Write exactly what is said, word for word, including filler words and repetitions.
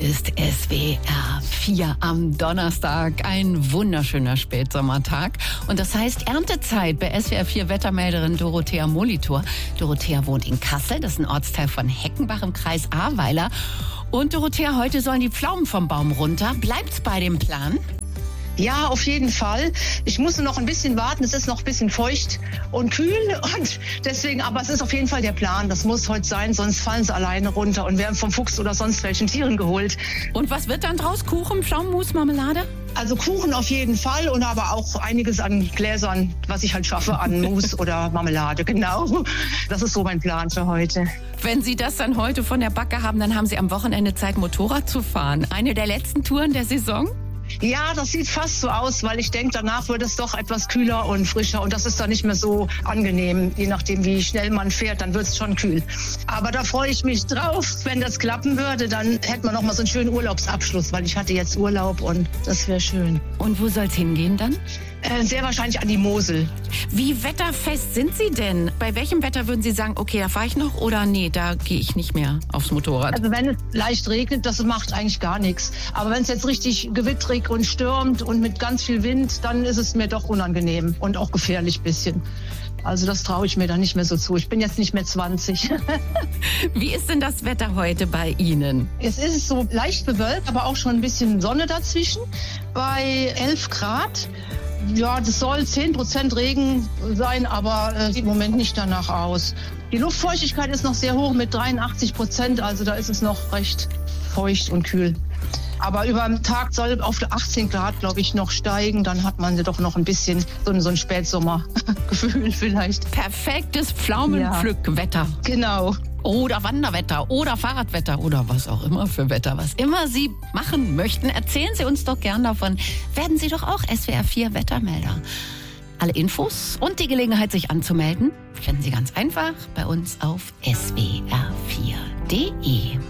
ist S W R vier am Donnerstag. Ein wunderschöner Spätsommertag. Und das heißt Erntezeit bei S W R vier Wettermelderin Dorothea Molitor. Dorothea wohnt in Kassel, das ist ein Ortsteil von Heckenbach im Kreis Ahrweiler. Und Dorothea, heute sollen die Pflaumen vom Baum runter. Bleibt's bei dem Plan? Ja, auf jeden Fall. Ich muss noch ein bisschen warten. Es ist noch ein bisschen feucht und kühl. Und deswegen, aber es ist auf jeden Fall der Plan. Das muss heute sein, sonst fallen sie alleine runter und werden vom Fuchs oder sonst welchen Tieren geholt. Und was wird dann draus? Kuchen, Pflaumenmus, Marmelade? Also Kuchen auf jeden Fall und aber auch einiges an Gläsern, was ich halt schaffe, an Mousse oder Marmelade. Genau. Das ist so mein Plan für heute. Wenn Sie das dann heute von der Backe haben, dann haben Sie am Wochenende Zeit, Motorrad zu fahren. Eine der letzten Touren der Saison? Ja, das sieht fast so aus, weil ich denke, danach wird es doch etwas kühler und frischer und das ist dann nicht mehr so angenehm. Je nachdem, wie schnell man fährt, dann wird es schon kühl. Aber da freue ich mich drauf. Wenn das klappen würde, dann hätten wir noch mal so einen schönen Urlaubsabschluss, weil ich hatte jetzt Urlaub und das wäre schön. Und wo soll es hingehen dann? Äh, sehr wahrscheinlich an die Mosel. Wie wetterfest sind Sie denn? Bei welchem Wetter würden Sie sagen, okay, da fahre ich noch oder nee, da gehe ich nicht mehr aufs Motorrad? Also wenn es leicht regnet, das macht eigentlich gar nichts. Aber wenn es jetzt richtig gewittrig und stürmt und mit ganz viel Wind, dann ist es mir doch unangenehm und auch gefährlich ein bisschen. Also das traue ich mir dann nicht mehr so zu. Ich bin jetzt nicht mehr zwanzig. Wie ist denn das Wetter heute bei Ihnen? Es ist so leicht bewölkt, aber auch schon ein bisschen Sonne dazwischen. Bei elf Grad. Ja, das soll zehn Prozent Regen sein, aber äh, sieht im Moment nicht danach aus. Die Luftfeuchtigkeit ist noch sehr hoch mit dreiundachtzig Prozent, also da ist es noch recht feucht und kühl. Aber über den Tag soll auf achtzehn Grad, glaube ich, noch steigen. Dann hat man doch noch ein bisschen so ein, so ein Spätsommergefühl vielleicht. Perfektes Pflaumenpflückwetter. Ja, genau. Oder Wanderwetter oder Fahrradwetter oder was auch immer für Wetter. Was immer Sie machen möchten, erzählen Sie uns doch gern davon. Werden Sie doch auch S W R vier Wettermelder. Alle Infos und die Gelegenheit, sich anzumelden, finden Sie ganz einfach bei uns auf S W R vier punkt de.